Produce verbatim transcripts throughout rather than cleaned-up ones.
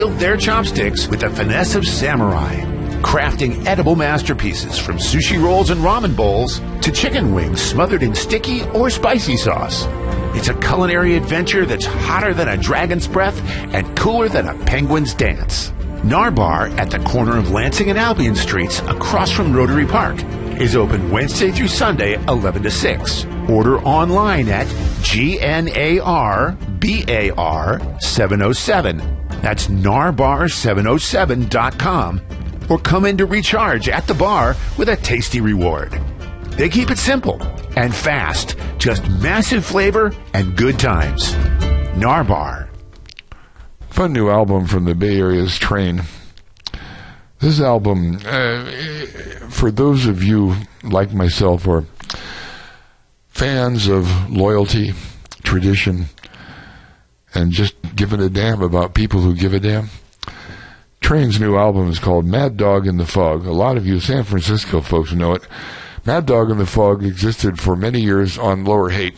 their chopsticks with the finesse of samurai, crafting edible masterpieces from sushi rolls and ramen bowls to chicken wings smothered in sticky or spicy sauce. It's a culinary adventure that's hotter than a dragon's breath and cooler than a penguin's dance. Narbar at the corner of Lansing and Albion Streets across from Rotary Park is open Wednesday through Sunday, eleven to six. Order online at G N A R B A R seven oh seven. That's narbar seven oh seven dot com. Or come in to recharge at the bar with a tasty reward. They keep it simple and fast. Just massive flavor and good times. Narbar. Fun new album from the Bay Area's Train. This album, uh, for those of you like myself or fans of loyalty, tradition, and just giving a damn about people who give a damn, Train's new album is called Mad Dog in the Fog. A lot of you San Francisco folks know it. Mad Dog in the Fog existed for many years on Lower Haight.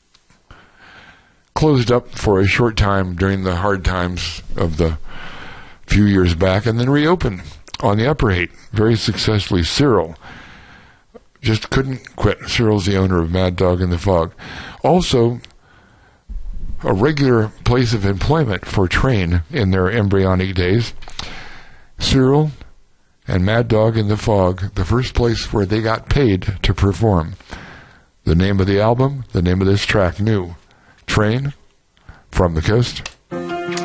Closed up for a short time during the hard times of the few years back, and then reopened on the Upper Haight very successfully. Cyril just couldn't quit. Cyril's the owner of Mad Dog in the Fog. Also, a regular place of employment for Train in their embryonic days. Cyril and Mad Dog in the Fog, the first place where they got paid to perform. The name of the album, the name of this track, new. Train from the coast.